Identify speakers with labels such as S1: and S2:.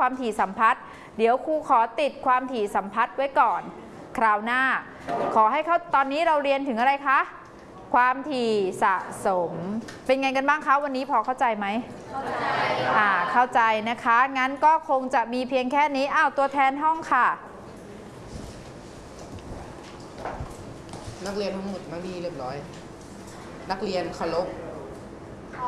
S1: ความถี่สัมพัทธ์เดี๋ยวครูขอติดความถี่สัมพัทธ์ไว้ก่อนคราวหน้าขอให้เขาตอนนี้เราเรียนถึงอะไรคะความถี่สะสมเป็นไงกันบ้างคะวันนี้พอเข้าใจไหมเข้าใจเข้าใจนะคะงั้นก็คงจะมีเพียงแค่นี้ตัวแทนห้องค่ะ
S2: นักเรียนทั้งหมดนั่งดีเรียบร้อยนักเรียนเคารพ